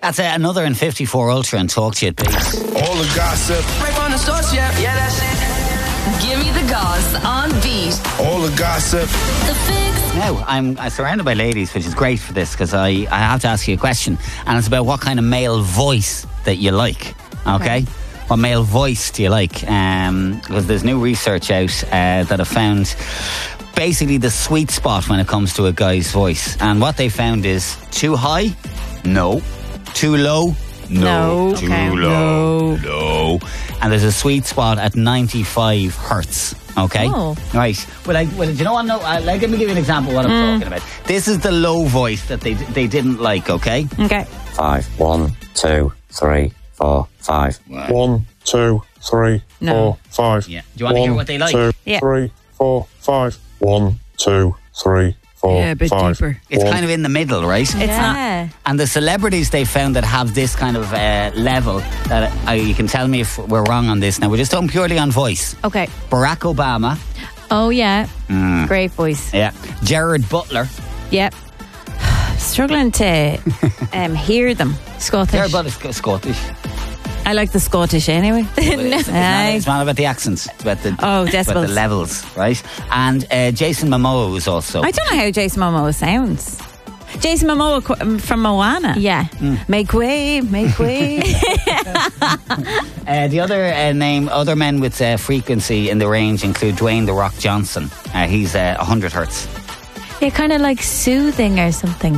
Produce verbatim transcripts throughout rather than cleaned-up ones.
That's uh, another in fifty-four Ultra and Talk to You at Beat. All the gossip. Right from the source, yeah, yeah, that's it. Give me the goss on Beat. All the gossip. The Fix. Now, I'm, I'm surrounded by ladies, which is great for this because I, I have to ask you a question, and it's about what kind of male voice that you like, okay? okay. What male voice do you like? Um, because there's new research out uh, that have found basically the sweet spot when it comes to a guy's voice. And what they found is too high? No. Too low? No. No. Too Okay. low? No. And there's a sweet spot at ninety-five hertz. Okay? Oh. Right. Well, I, well, do you know what? No, uh, let me give you an example of what I'm Mm. talking about. This is the low voice that they they didn't like, okay? Okay. Five, one, two, three, four, five. Right. One, two, three, No. four, five. Yeah. Do you want to hear what they like? Two, Yeah. three, four, five. One, two, three, four, Yeah, a bit five. deeper. It's One. kind of in the middle, right? It's Yeah. not. And the celebrities they found that have this kind of uh, level, that uh, you can tell me if we're wrong on this now. We're just talking purely on voice. Okay. Barack Obama. Oh, yeah. Mm. Great voice. Yeah. Gerard Butler. Yep. Struggling to um, hear them. Scottish. Gerard Butler's Sc- Scottish. I like the Scottish anyway. It's, it's, not, Aye. it's not about the accents. It's about the, Oh, it's about decibels. the levels, right? And uh, Jason Momoa was also. I don't know how Jason Momoa sounds. Jason Momoa qu- um, from Moana. Yeah. Make way, make way. Uh, the other uh, name, other men with uh, frequency in the range include Dwayne The Rock Johnson. Uh, he's uh, one hundred hertz. Yeah, kind of like soothing or something.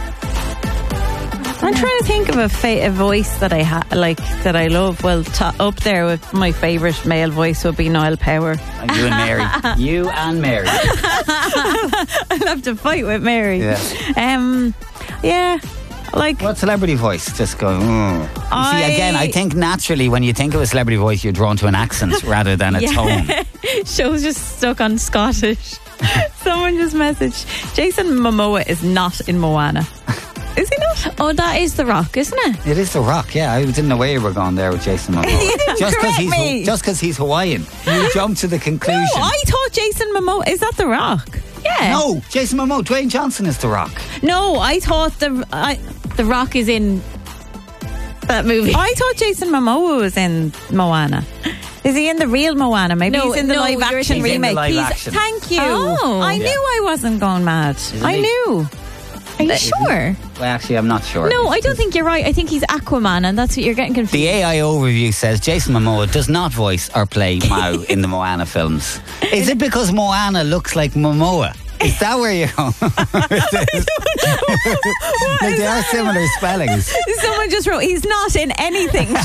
I'm trying to think of a, fa- a voice that I ha- like that I love. Well, t- up there with my favourite male voice would be Niall Power. Uh, You and Mary. You and Mary. I'll have to fight with Mary. Yeah. Um, yeah, like What celebrity voice? Just go. Mm. You I- see, again, I think naturally when you think of a celebrity voice, you're drawn to an accent rather than a Yeah. tone. show's just stuck on Scottish. Someone just messaged Jason Momoa is not in Moana. Is he not? Oh, that is The Rock, isn't it? It is The Rock, yeah. I didn't know where you were going there with Jason Momoa. You didn't just correct he's me. just because he's Hawaiian, you jumped to the conclusion. No, I thought Jason Momoa is that The Rock. Yeah. No, Jason Momoa, Dwayne Johnson is The Rock. No, I thought the I, The Rock is in that movie. I thought Jason Momoa was in Moana. Is he in the real Moana? Maybe No, he's in the no, live you're action He's in the remake. live He's- action. Thank you. Oh. I Yeah. knew I wasn't going mad. I he? knew. Are you sure? Well, actually, I'm not sure. No, I don't think you're right. I think he's Aquaman, and that's what you're getting confused. The A I O review says Jason Momoa does not voice or play Mao in the Moana films. Is it because Moana looks like Momoa? Is that where you're going? Like they are similar spellings. Someone just wrote, he's not in anything, Joe.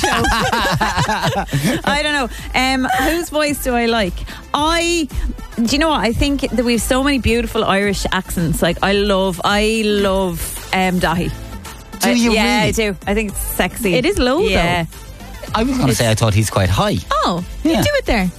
I don't know. Um, whose voice do I like? I, do you know what? I think that we have so many beautiful Irish accents. Like, I love, I love um, Dahi. Do I- you yeah, really? I do. I think it's sexy. It is low, though. yeah. I was going to say I thought he's quite high. Oh, Yeah. you do it there.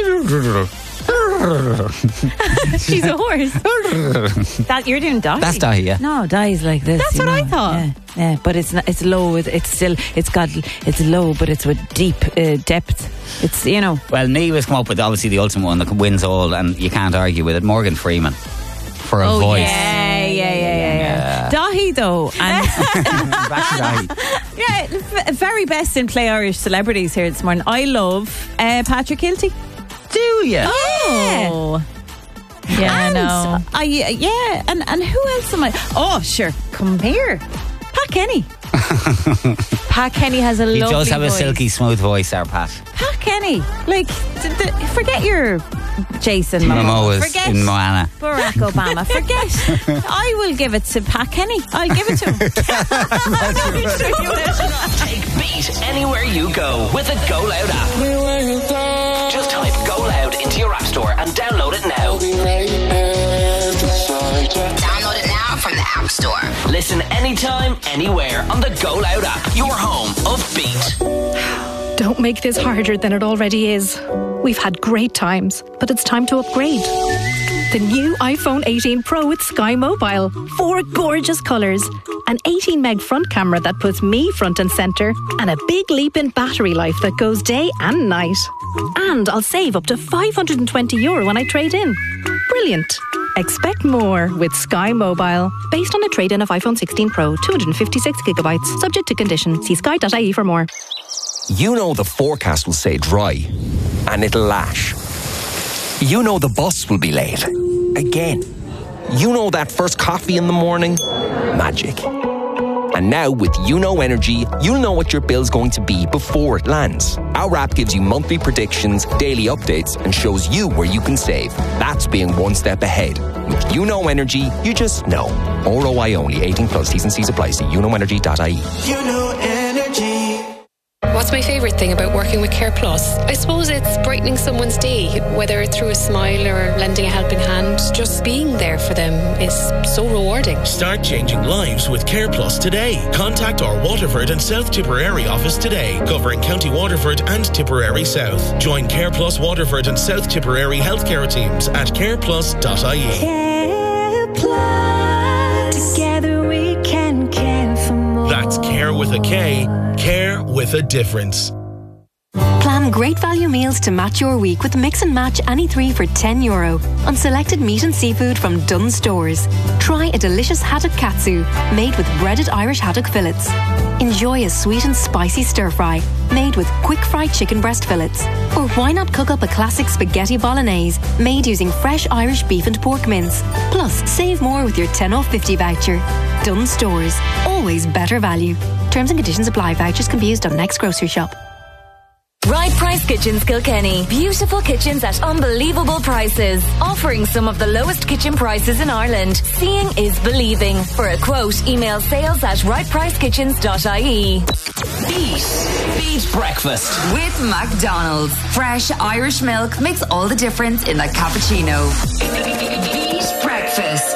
She's a horse. That you're doing Dahi. That's Dahi, yeah. No, Dahi's like this. That's you what I know. thought. Yeah, yeah, but it's not, it's low. It- It's still it's got it's low, but it's with deep uh, depth. It's you know. Well, Neve has come up with obviously the ultimate one that wins all, and you can't argue with it. Morgan Freeman for a Oh, voice. Yeah, yeah, yeah, yeah, yeah. Dahi though, and Back to Dahi. yeah, f- very best in Play Irish celebrities here this morning. I love uh, Patrick Hilty. Do you? Oh. Yeah, I and know. I yeah, and and who else am I? Oh, sure, come here, Pat Kenny. Pat Kenny has a He lovely does have voice. a silky smooth voice, our Pat. Pat Kenny, like th- th- forget your Jason Momoa. Momoa's Forget in Moana. Barack Obama. Forget. I will give it to Pat Kenny. I'll give it to him. Take Beat anywhere you go with the Go Loud app. Just type Go Loud into your app store and download it now. Download it now from the App Store. Listen anytime, anywhere on the Go Loud app. Your home of Beat. Don't make this harder than it already is. We've had great times, but it's time to upgrade. The new iPhone eighteen Pro with Sky Mobile. Four gorgeous colours. An eighteen meg front camera that puts me front and centre. And a big leap in battery life that goes day and night. And I'll save up to five hundred twenty euro when I trade in. Brilliant. Expect more with Sky Mobile. Based on a trade-in of iPhone sixteen Pro, two hundred fifty-six gigabytes. Subject to condition. See sky dot I E for more. You know the forecast will say dry, and it'll lash. You know the bus will be late. Again. You know that first coffee in the morning? Magic. And now with Uno Energy, you'll know what your bill's going to be before it lands. Our app gives you monthly predictions, daily updates, and shows you where you can save. That's being one step ahead. With Uno Energy, you just know. R O I only, eighteen plus, T's and C's apply. See uno energy dot I E. Uno Energy. What's my favourite thing about working with Care Plus? I suppose it's brightening someone's day, whether through a smile or lending a helping hand. Just being there for them is so rewarding. Start changing lives with Care Plus today. Contact our Waterford and South Tipperary office today, covering County Waterford and Tipperary South. Join Care Plus Waterford and South Tipperary healthcare teams at care plus dot I E. Care Plus. Together we can care for more. That's Care with a K. Care with a difference. Plan great value meals to match your week with Mix and Match any three for ten euro on selected meat and seafood from Dunn Stores. Try a delicious haddock katsu made with breaded Irish haddock fillets. Enjoy a sweet and spicy stir fry made with quick fried chicken breast fillets. Or why not cook up a classic spaghetti bolognese made using fresh Irish beef and pork mince. Plus, save more with your ten off fifty voucher. Dunn Stores. Always better value. Terms and conditions apply. Vouchers can be used on next grocery shop. Right Price Kitchens Kilkenny. Beautiful kitchens at unbelievable prices. Offering some of the lowest kitchen prices in Ireland. Seeing is believing. For a quote, email sales at right price kitchens dot I E. Beat. Beat breakfast. With McDonald's. Fresh Irish milk makes all the difference in a cappuccino. Beat breakfast.